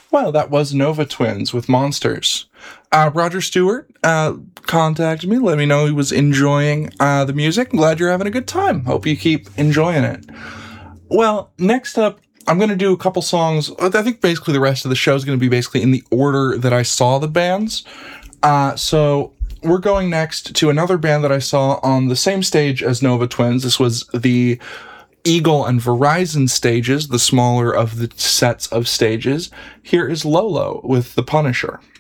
Well, that was Nova Twins with Monsters. Roger Stewart contacted me, let me know he was enjoying the music. I'm glad you're having a good time. Hope you keep enjoying it. Well, next up, I'm going to do a couple songs. I think basically the rest of the show is going to be basically in the order that I saw the bands. So we're going next to another band that I saw on the same stage as Nova Twins. This was the Eagle and Verizon stages, the smaller of the sets of stages. Here is Lolo with The Punisher.